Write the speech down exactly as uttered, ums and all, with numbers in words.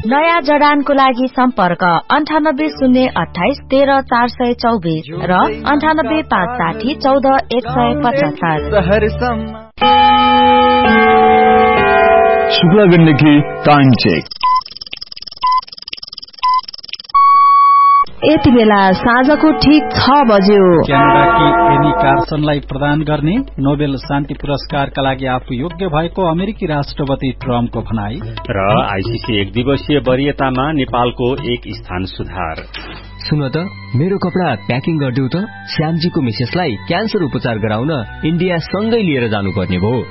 नयाँ जडानको लागि सम्पर्क अन्ठानब्बे शून्य अठाइस तेह्र चार सय चौबिस र अन्ठानब्बे पाँच साठी चौध एक सय पचहत्तर। Shukla Gandaki time check. यति बेला साँझको ठीक छ बज्यो। क्यानाडाकी एनी कार्सनलाई प्रदान गर्ने नोबेल शान्ति पुरस्कारका लागि आफू योग्य भएको अमेरिकी राष्ट्रपति ट्रम्पको भनाई र आईसीसी एक दिवसीय वरियतामा नेपालको एक स्थान सुधार। सुन त मेरो कपडा प्याकिङ गरिदेऊ त, श्यामजीको मिसेसलाई क्यान्सर उपचार गराउन इन्डिया सँगै लिएर जानुपर्ने भो।